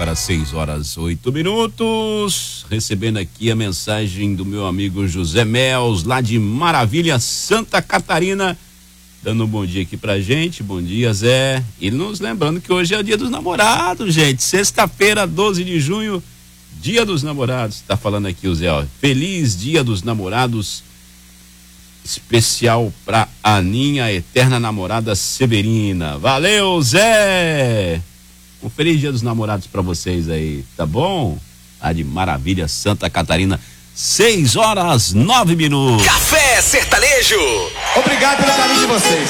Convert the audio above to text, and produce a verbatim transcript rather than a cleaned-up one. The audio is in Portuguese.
Agora seis horas, oito minutos. Recebendo aqui a mensagem do meu amigo José Mels, lá de Maravilha, Santa Catarina. Dando um bom dia aqui pra gente. Bom dia, Zé. E nos lembrando que hoje é o dia dos namorados, gente. Sexta-feira, doze de junho, dia dos namorados. Tá falando aqui o Zé, ó. Feliz dia dos namorados. Especial pra Aninha, eterna namorada Severina. Valeu, Zé! Um feliz dia dos namorados pra vocês aí, tá bom? Lá de Maravilha, Santa Catarina. seis horas, nove minutos. Café Sertanejo. Obrigado pelo carinho de vocês.